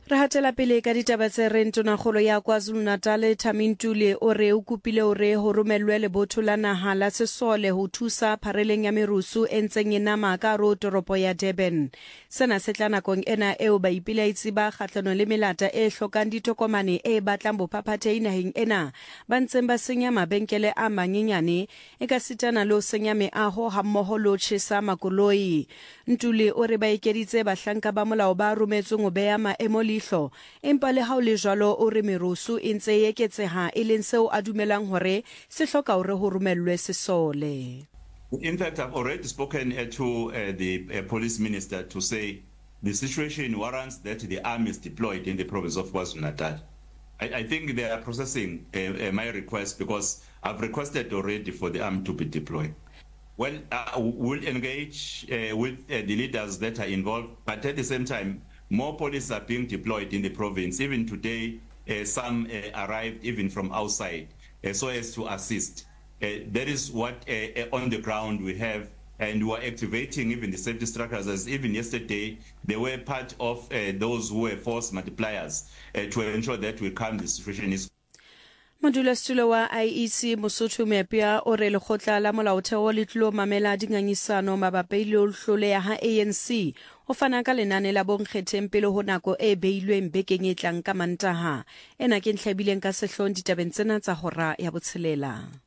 Re hatela pele ka ditaba tse reng tonakgolo ya KwaZulu-Natal Tami Ntuli o re o kopile hore ho romellwe lebotho la naha la sesole ho thusa phareleng ya merusu e ntseng e nama ka hare toropo ya Durban. Sena se tla nakong ena eo ba ipelaetsi ba kgahlano le melata e hlokang ditokomane e batlang bophaphathehi naheng ena ba ntseng ba senya mabenkele a manyenyane e ka sitana le ho senya meaho hammoho le ho tjhesa makoloi. Ntuli o re ba ekeditse bahlanka ba molao ba rometsweng ho beha maemo ihlo empa le ha o le jwalo o re merusu e ntse e eketseha e leng seo a dumelang hore se hloka hore ho romellwe sesole. In fact, I've already spoken to the police minister to say the situation warrants that the army is deployed in the province of KwaZulu-Natal. I think they are processing my request because I've requested already for the army to be deployed. Well, we'll engage with the leaders that are involved, but at the same time, more police are being deployed in the province. Even today, some arrived even from outside so as to assist. That is what on the ground we have, and we are activating even the safety structures. As even yesterday, they were part of those who were force multipliers to ensure that we calm the situation. Modulasetulo wa IEC Mosotho Mepia o re lekgotla la molaotheo le tlo mamela dingangisano mabapi le ho hloleha ha ANC o fana ka lenane la bonkgetheng pele ho nako e beilweng bekeng e tlang ka Mantaha. Ena ke nhlabileng ka sehlong ditabeng tsena tsa hora ya botshelela.